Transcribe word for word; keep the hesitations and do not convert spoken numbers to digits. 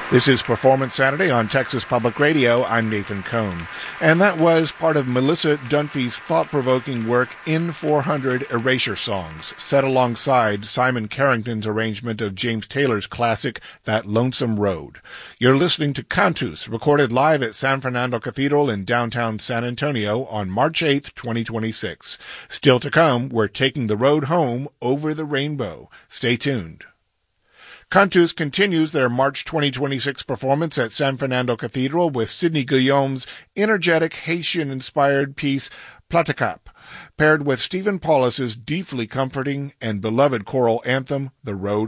This is Performance Saturday on Texas Public Radio. I'm Nathan Cohn. And that was part of Melissa Dunphy's thought-provoking work In four hundred Erasure Songs, set alongside Simon Carrington's arrangement of James Taylor's classic, That Lonesome Road. You're listening to Cantus, recorded live at San Fernando Cathedral in downtown San Antonio on March eighth, twenty twenty-six. Still to come, we're taking the road home over the rainbow. Stay tuned. Cantus continues their March twenty twenty-six performance at San Fernando Cathedral with Sidney Guillaume's energetic Haitian-inspired piece Platicap, paired with Stephen Paulus's deeply comforting and beloved choral anthem, The Road